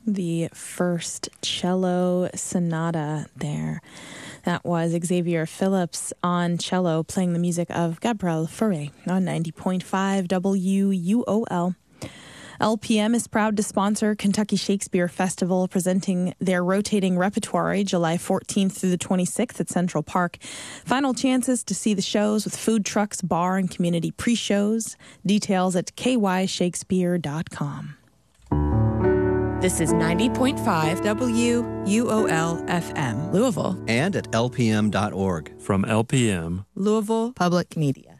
The first cello sonata there. That was Xavier Phillips on cello playing the music of Gabriel Fauré on 90.5 WUOL. LPM is proud to sponsor Kentucky Shakespeare Festival, presenting their rotating repertory July 14th through the 26th at Central Park. Final chances to see the shows with food trucks, bar, and community pre-shows. Details at kyshakespeare.com. This is 90.5 WUOL FM, Louisville. And at lpm.org. From LPM, Louisville Public Media.